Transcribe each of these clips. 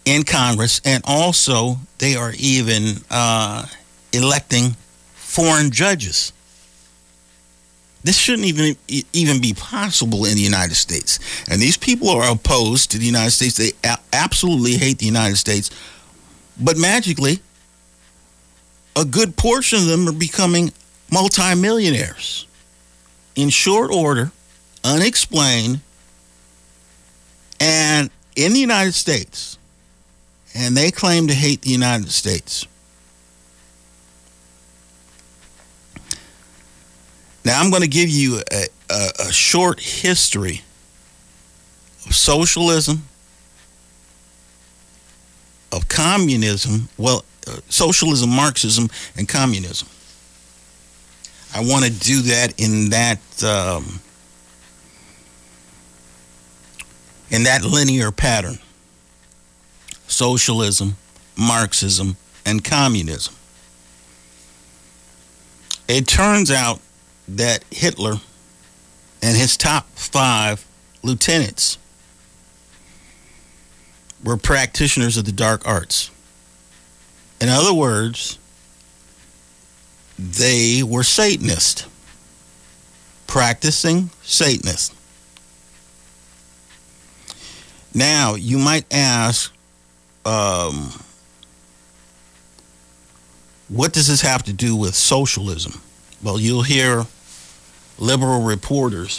in Congress, and also they are even electing foreign judges. This shouldn't even be possible in the United States. And these people are opposed to the United States. They absolutely hate the United States. But magically, a good portion of them are becoming multimillionaires in short order, unexplained, and in the United States. And they claim to hate the United States. Now, I'm going to give you a short history of socialism, of communism, socialism, Marxism, and communism. I want to do that in that linear pattern. Socialism, Marxism, and communism. It turns out that Hitler and his top 5 lieutenants were practitioners of the dark arts. In other words, they were Satanists, practicing Satanists. Now, you might ask, what does this have to do with socialism? Well, you'll hear liberal reporters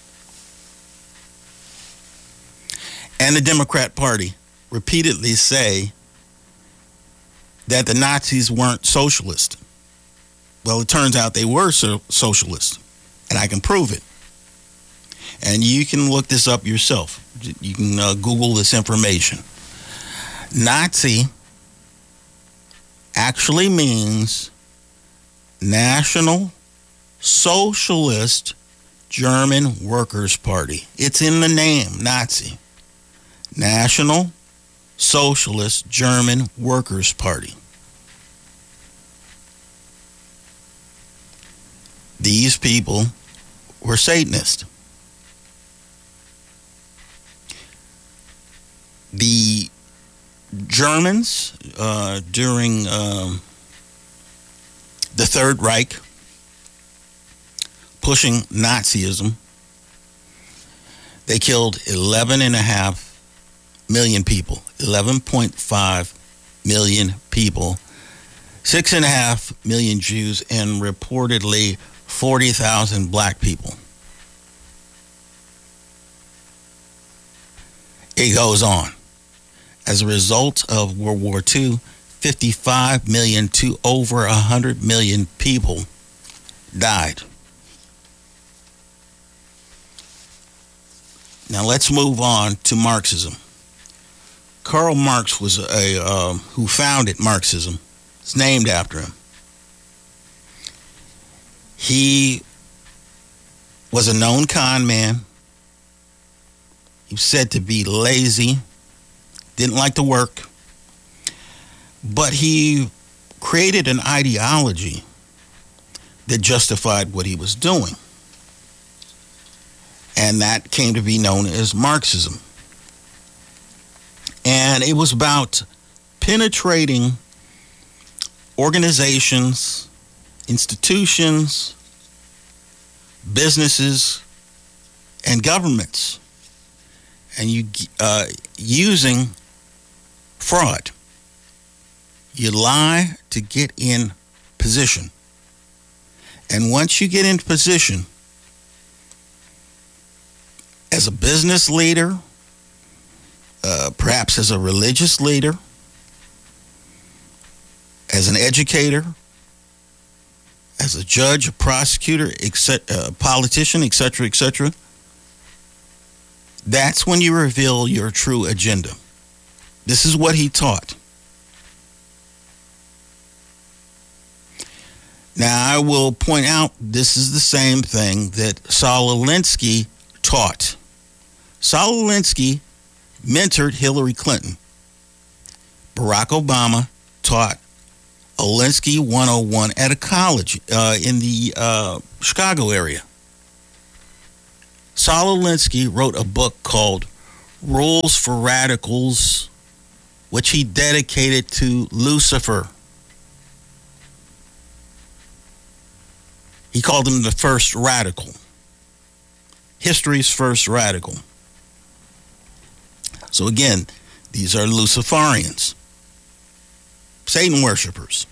and the Democrat Party repeatedly say that the Nazis weren't socialist. Well, it turns out they were socialists, and I can prove it. And you can look this up yourself. You can Google this information. Nazi actually means National Socialist German Workers' Party. It's in the name, Nazi. National Socialist German Workers' Party. These people were Satanists. The Germans, during the Third Reich, pushing Nazism, they killed 11.5 million people, 11.5 million people, 6.5 million Jews, and reportedly 40,000 black people. It goes on. As a result of World War II, 55 million to over 100 million people died. Now let's move on to Marxism. Karl Marx was who founded Marxism. It's named after him. He was a known con man. He was said to be lazy, didn't like to work, but he created an ideology that justified what he was doing. And that came to be known as Marxism. And it was about penetrating organizations, institutions, businesses, and governments, and using fraud. You lie to get in position. And once you get in position, as a business leader, perhaps as a religious leader, as an educator, as a judge, a prosecutor, a politician, etc., etc., that's when you reveal your true agenda. This is what he taught. Now, I will point out this is the same thing that Saul Alinsky taught. Saul Alinsky mentored Hillary Clinton. Barack Obama taught Alinsky 101 at a college in the Chicago area. Saul Alinsky wrote a book called Rules for Radicals, which he dedicated to Lucifer. He called him the first radical, history's first radical. So again, these are Luciferians, Satan worshipers.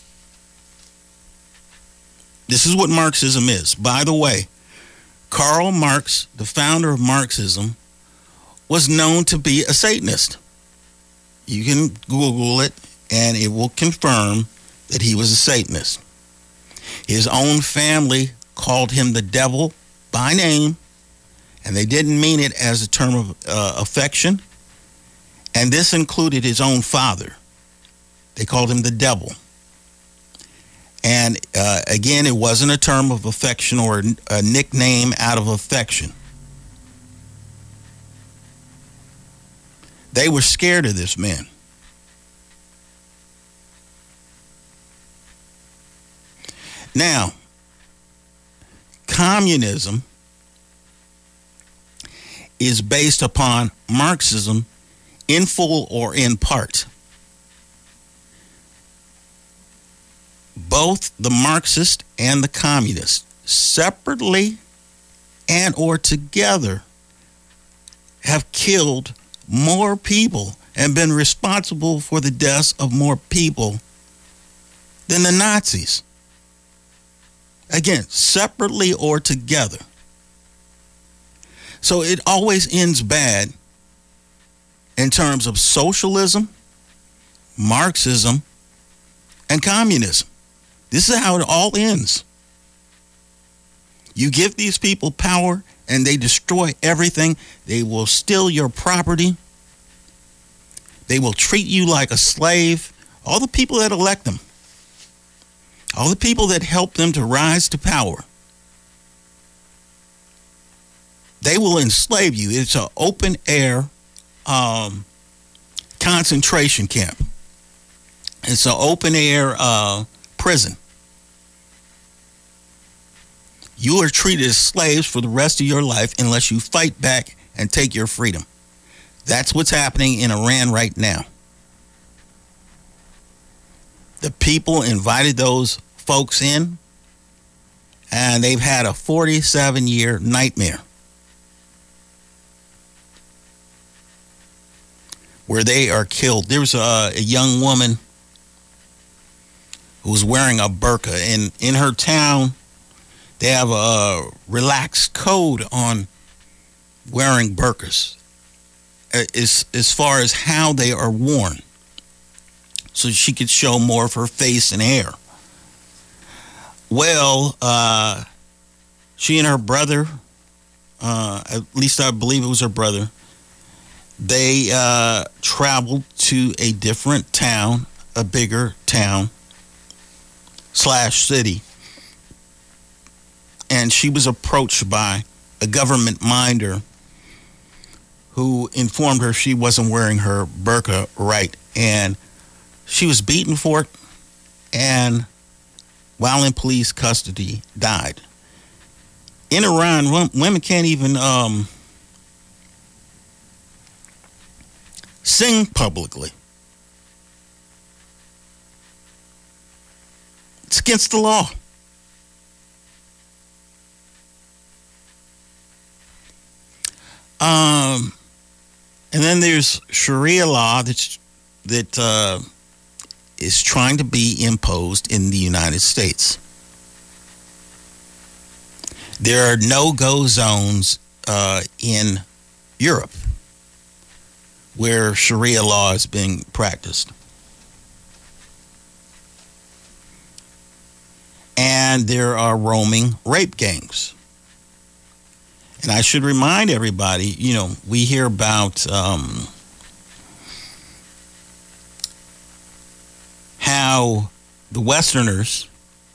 This is what Marxism is. By the way, Karl Marx, the founder of Marxism, was known to be a Satanist. You can Google it, and it will confirm that he was a Satanist. His own family called him the devil by name, and they didn't mean it as a term of affection. And this included his own father. They called him the devil. And again, it wasn't a term of affection or a nickname out of affection. They were scared of this man. Now, communism is based upon Marxism in full or in part. Both the Marxist and the communist, separately and or together, have killed more people and been responsible for the deaths of more people than the Nazis. Again, separately or together. So it always ends bad in terms of socialism, Marxism, and communism. This is how it all ends. You give these people power and they destroy everything. They will steal your property. They will treat you like a slave. All the people that elect them, all the people that help them to rise to power, they will enslave you. It's an open air concentration camp. It's an open air prison. You are treated as slaves for the rest of your life unless you fight back and take your freedom. That's what's happening in Iran right now. The people invited those folks in, and they've had a 47-year nightmare where they are killed. There was a young woman who was wearing a burqa, and in her town, they have a relaxed code on wearing burqas as far as how they are worn, so she could show more of her face and hair. Well, she and her brother, at least I believe it was her brother, they traveled to a different town, a bigger town / city. And she was approached by a government minder who informed her she wasn't wearing her burqa right. And she was beaten for it, and while in police custody, died. In Iran, women can't even sing publicly. It's against the law. And then there's Sharia law that is trying to be imposed in the United States. There are no-go zones in Europe where Sharia law is being practiced. And there are roaming rape gangs. And I should remind everybody, we hear about how the Westerners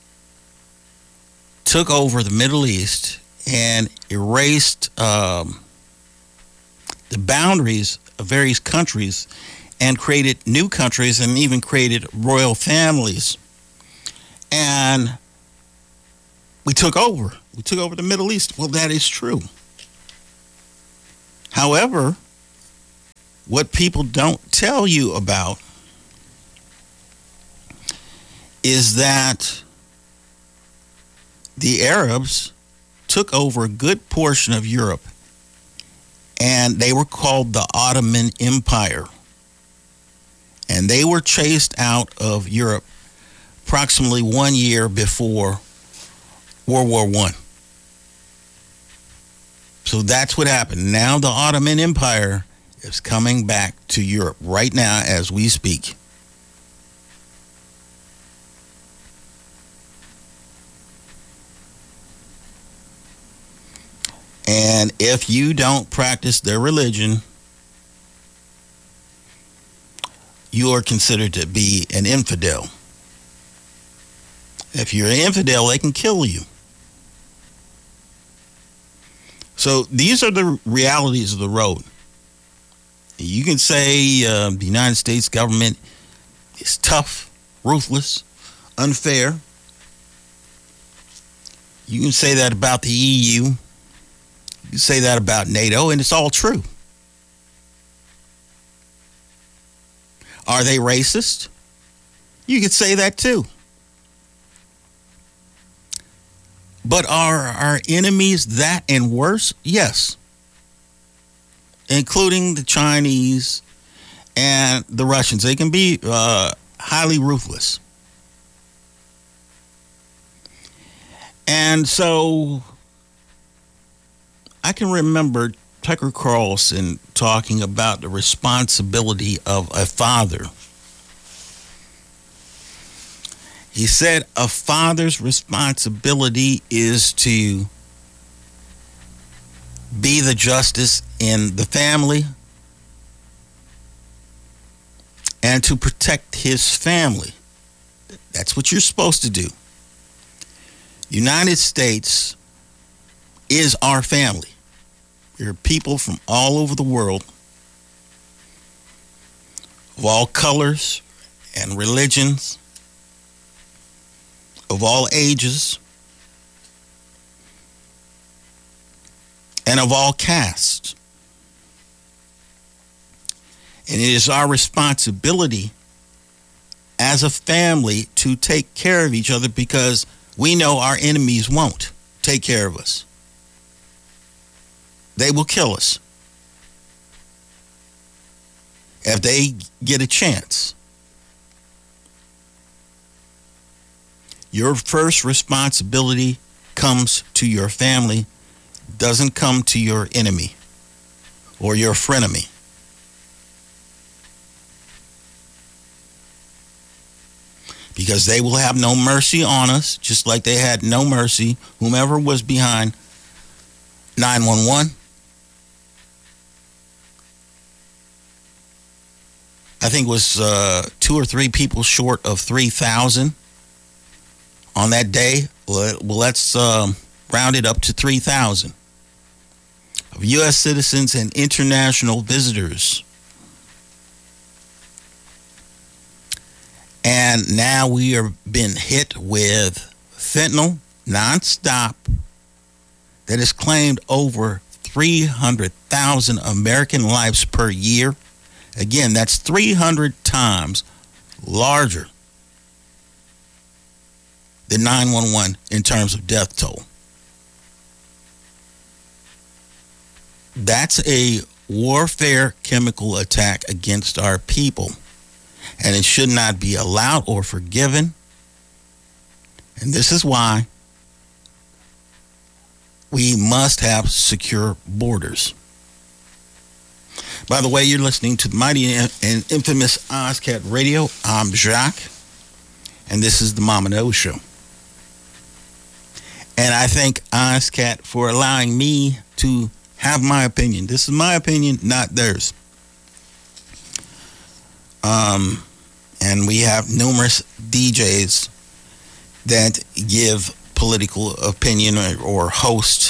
took over the Middle East and erased the boundaries of various countries and created new countries and even created royal families. And we took over. We took over the Middle East. Well, that is true. However, What people don't tell you about is that the Arabs took over a good portion of Europe, and they were called the Ottoman Empire. And they were chased out of Europe approximately 1 year before World War I. So that's what happened. Now the Ottoman Empire is coming back to Europe right now as we speak. And if you don't practice their religion, you are considered to be an infidel. If you're an infidel, they can kill you. So these are the realities of the road. You can say the United States government is tough, ruthless, unfair. You can say that about the EU. You can say that about NATO, and it's all true. Are they racist? You could say that too. But are our enemies that and worse? Yes. Including the Chinese and the Russians. They can be highly ruthless. And so I can remember Tucker Carlson talking about the responsibility of a father. He said a father's responsibility is to be the justice in the family and to protect his family. That's what you're supposed to do. United States is our family. There are people from all over the world, of all colors and religions, of all ages, and of all castes. And it is our responsibility as a family to take care of each other because we know our enemies won't take care of us. They will kill us if they get a chance. Your first responsibility comes to your family, doesn't come to your enemy or your frenemy. Because they will have no mercy on us, just like they had no mercy, whomever was behind 911. I think it was 2 or 3 people short of 3,000 on that day. Well, let's round it up to 3,000 of U.S. citizens and international visitors. And now we are being hit with fentanyl nonstop that has claimed over 300,000 American lives per year. Again, that's 300 times larger than 911 in terms of death toll. That's a warfare chemical attack against our people. And it should not be allowed or forgiven. And this is why we must have secure borders. By the way, you're listening to the mighty and infamous Ozcat Radio. I'm Jacques, and this is the Mama No Show. And I thank Ozcat for allowing me to have my opinion. This is my opinion, not theirs. And we have numerous DJs that give political opinion or host.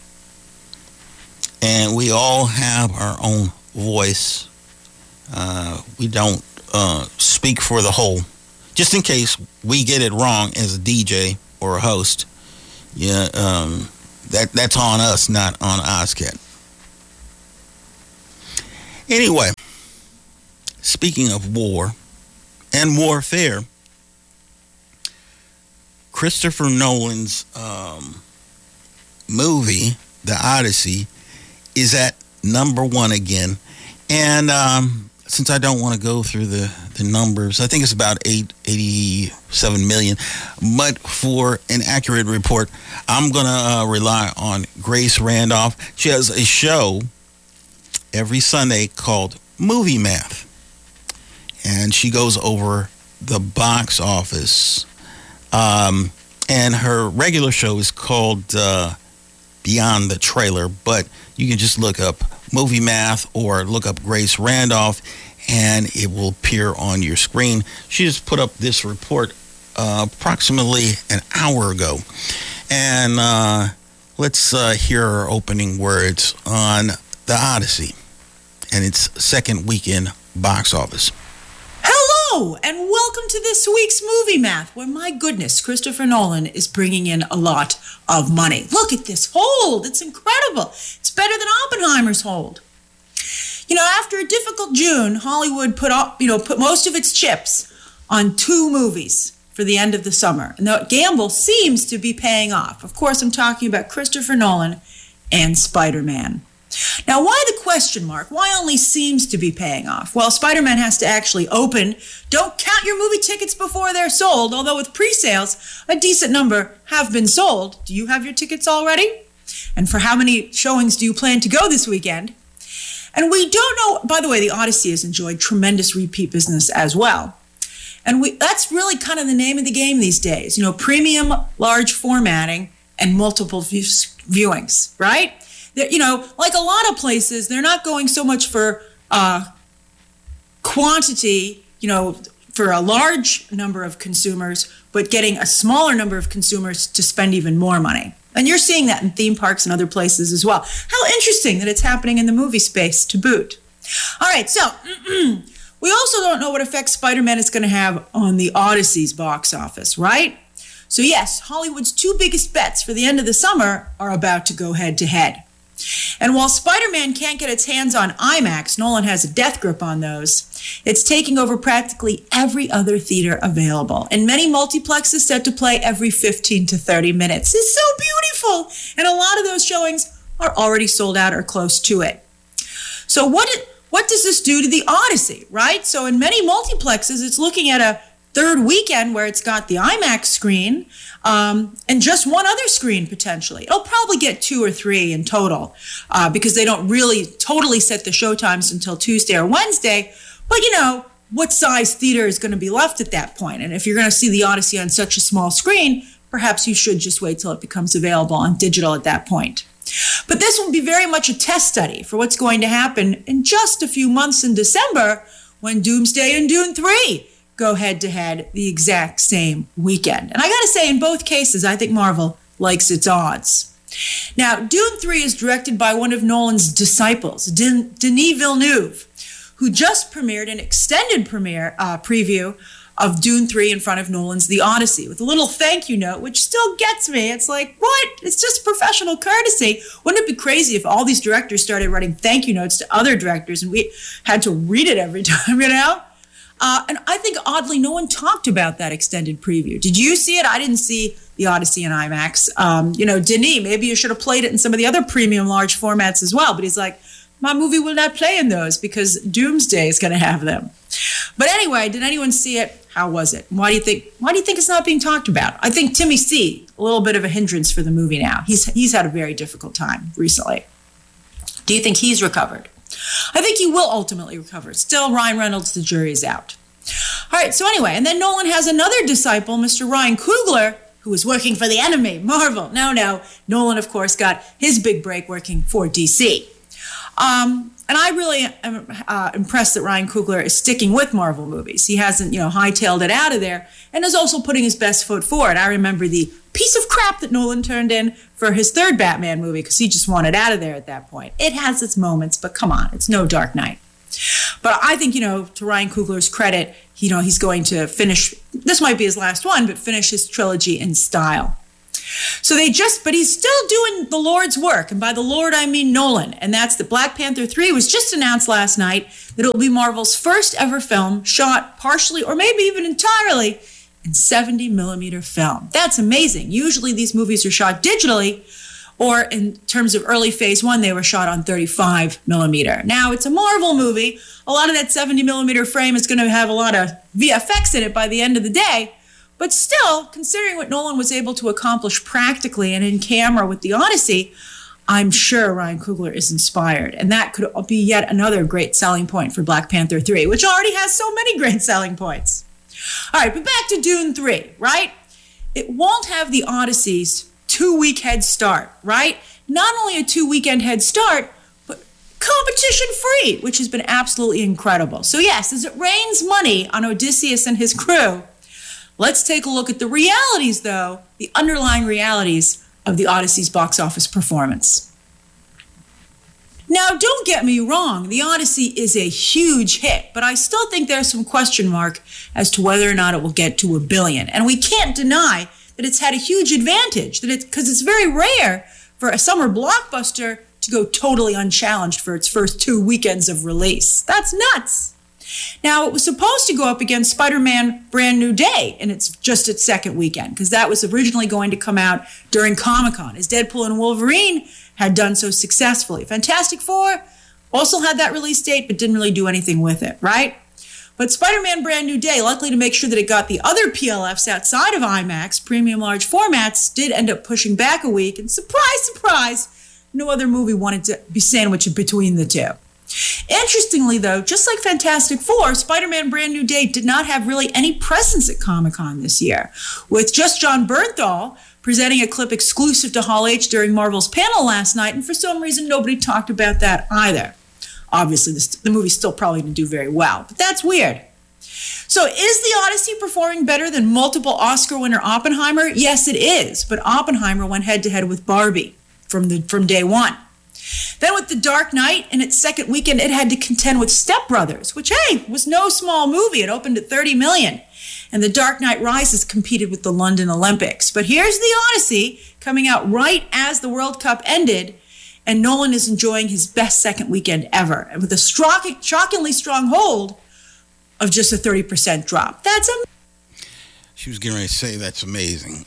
And we all have our own voice. We don't speak for the whole. Just in case we get it wrong as a DJ or a host, that's on us, not on Ozcat. Anyway, speaking of war and warfare, Christopher Nolan's movie, The Odyssey, is at number one again. And since I don't want to go through the numbers, I think it's about 87 million. But for an accurate report, I'm going to rely on Grace Randolph. She has a show every Sunday called Movie Math. And she goes over the box office. And her regular show is called Beyond the Trailer. But you can just look up Movie Math or look up Grace Randolph, and it will appear on your screen. She just put up this report approximately an hour ago. And let's hear her opening words on The Odyssey and its second weekend box office. Hello, and welcome to this week's Movie Math, where, my goodness, Christopher Nolan is bringing in a lot of money. Look at this hold. It's incredible. It's better than Oppenheimer's hold. You know, after a difficult June, Hollywood put most of its chips on 2 movies for the end of the summer. And the gamble seems to be paying off. Of course, I'm talking about Christopher Nolan and Spider-Man. Now, why the question mark? Why only seems to be paying off? Well, Spider-Man has to actually open. Don't count your movie tickets before they're sold, although with pre-sales, a decent number have been sold. Do you have your tickets already? And for how many showings do you plan to go this weekend? And we don't know, by the way, The Odyssey has enjoyed tremendous repeat business as well. And that's really kind of the name of the game these days. You know, premium, large formatting, and multiple viewings, right? You know, like a lot of places, they're not going so much for quantity, you know, for a large number of consumers, but getting a smaller number of consumers to spend even more money. And you're seeing that in theme parks and other places as well. How interesting that it's happening in the movie space to boot. All right, so we also don't know what effect Spider-Man is going to have on the Odyssey's box office, right? So yes, Hollywood's 2 biggest bets for the end of the summer are about to go head-to-head. And while Spider-Man can't get its hands on IMAX, Nolan has a death grip on those. It's taking over practically every other theater available. And many multiplexes set to play every 15 to 30 minutes. It's so beautiful. And a lot of those showings are already sold out or close to it. So what does this do to the Odyssey, right? So in many multiplexes, it's looking at a third weekend where it's got the IMAX screen and just one other screen potentially. It'll probably get 2 or 3 in total because they don't really totally set the show times until Tuesday or Wednesday. But, you know, what size theater is going to be left at that point? And if you're going to see the Odyssey on such a small screen, perhaps you should just wait till it becomes available on digital at that point. But this will be very much a test study for what's going to happen in just a few months in December when Doomsday and Dune 3 go head-to-head the exact same weekend. And I got to say, in both cases, I think Marvel likes its odds. Now, Dune 3 is directed by one of Nolan's disciples, Denis Villeneuve, who just premiered an extended preview of Dune 3 in front of Nolan's The Odyssey with a little thank you note, which still gets me. It's like, what? It's just professional courtesy. Wouldn't it be crazy if all these directors started writing thank you notes to other directors and we had to read it every time, you know? And I think, oddly, no one talked about that extended preview. Did you see it? I didn't see The Odyssey in IMAX. You know, Denis, maybe you should have played it in some of the other premium large formats as well. But he's like, my movie will not play in those because Doomsday is going to have them. But anyway, did anyone see it? How was it? Why do you think it's not being talked about? I think Timmy C, a little bit of a hindrance for the movie now. He's had a very difficult time recently. Do you think he's recovered? I think he will ultimately recover. Still, Ryan Reynolds, the jury is out. All right, so anyway, and then Nolan has another disciple, Mr. Ryan Coogler, who was working for the enemy, Marvel. No, Nolan, of course, got his big break working for DC. And I really am impressed that Ryan Coogler is sticking with Marvel movies. He hasn't, hightailed it out of there and is also putting his best foot forward. I remember the piece of crap that Nolan turned in for his third Batman movie because he just wanted out of there at that point. It has its moments, but come on, it's no Dark Knight. But I think, to Ryan Coogler's credit, he's going to finish, this might be his last one, but finish his trilogy in style. So but he's still doing the Lord's work. And by the Lord, I mean Nolan. And that's that Black Panther 3 was just announced last night that it will be Marvel's first ever film shot partially or maybe even entirely in 70 millimeter film. That's amazing. Usually these movies are shot digitally, or in terms of early phase one, they were shot on 35 millimeter. Now it's a Marvel movie. A lot of that 70 millimeter frame is going to have a lot of VFX in it by the end of the day. But still, considering what Nolan was able to accomplish practically and in camera with The Odyssey, I'm sure Ryan Coogler is inspired. And that could be yet another great selling point for Black Panther 3, which already has so many great selling points. All right, but back to Dune 3, right? It won't have The Odyssey's 2-week head start, right? Not only a 2-weekend head start, but competition free, which has been absolutely incredible. So yes, as it rains money on Odysseus and his crew, let's take a look at the realities, though, the underlying realities of the Odyssey's box office performance. Now, don't get me wrong, The Odyssey is a huge hit, but I still think there's some question mark as to whether or not it will get to $1 billion. And we can't deny that it's had a huge advantage, because it's very rare for a summer blockbuster to go totally unchallenged for its first 2 weekends of release. That's nuts. Now, it was supposed to go up against Spider-Man Brand New Day in its second weekend, because that was originally going to come out during Comic-Con, as Deadpool and Wolverine had done so successfully. Fantastic Four also had that release date, but didn't really do anything with it, right? But Spider-Man Brand New Day, luckily to make sure that it got the other PLFs outside of IMAX, premium large formats, did end up pushing back a week. And surprise, surprise, no other movie wanted to be sandwiched between the two. Interestingly, though, just like Fantastic Four, Spider-Man Brand New Day did not have really any presence at Comic-Con this year, with just Jon Bernthal presenting a clip exclusive to Hall H during Marvel's panel last night, and for some reason, nobody talked about that either. Obviously, the movie's still probably going to do very well, but that's weird. So is The Odyssey performing better than multiple Oscar winner Oppenheimer? Yes, it is, but Oppenheimer went head-to-head with Barbie from day one. Then with The Dark Knight, in its second weekend, it had to contend with Step Brothers, which, hey, was no small movie. It opened at $30 million. And The Dark Knight Rises competed with the London Olympics. But here's The Odyssey coming out right as the World Cup ended, and Nolan is enjoying his best second weekend ever, and with a shockingly strong hold of just a 30% drop. That's amazing. She was getting ready to say that's amazing.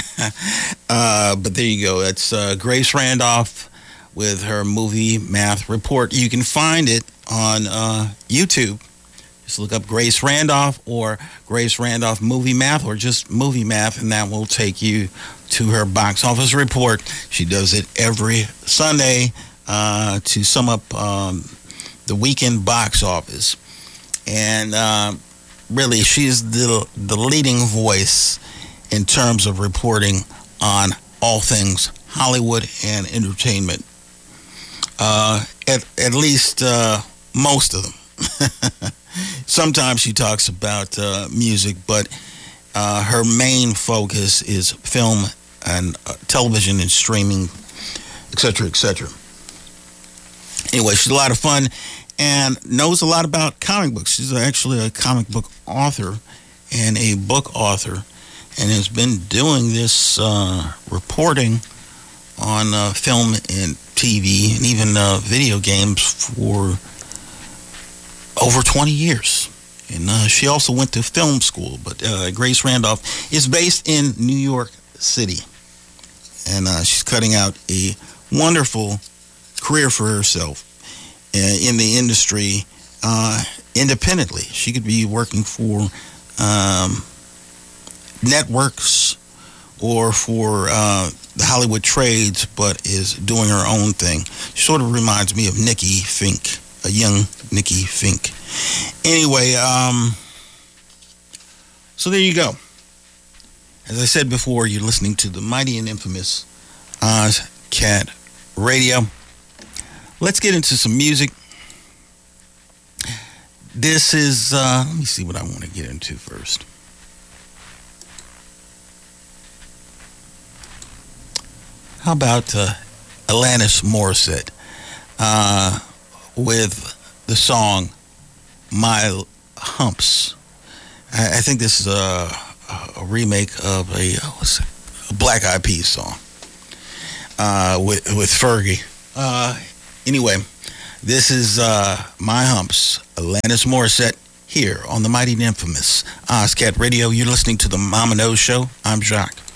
But there you go. That's Grace Randolph with her movie math report. You can find it on YouTube. Just look up Grace Randolph or Grace Randolph Movie Math, or just Movie Math, and that will take you to her box office report. She does it every Sunday to sum up the weekend box office. And really, she's the leading voice in terms of reporting on all things Hollywood and entertainment. At least most of them. Sometimes she talks about music, but her main focus is film and television and streaming, etc., etc. Anyway, she's a lot of fun and knows a lot about comic books. She's actually a comic book author and a book author, and has been doing this reporting on film and TV and even video games for over 20 years. And she also went to film school. But Grace Randolph is based in New York City. And she's cutting out a wonderful career for herself in the industry independently. She could be working for networks or for the Hollywood trades, but is doing her own thing. She sort of reminds me of Nikki Fink, a young Nikki Fink. Anyway, so there you go. As I said before, you're listening to the mighty and infamous OzCat Radio. Let's get into some music. This is, let me see what I want to get into first. How about Alanis Morissette with the song My Humps? I think this is a remake of Black Eyed Peas song with Fergie. Anyway, this is My Humps, Alanis Morissette, here on the mighty and infamous Ozcat Radio. You're listening to the Mama Knows Show. I'm Jacques.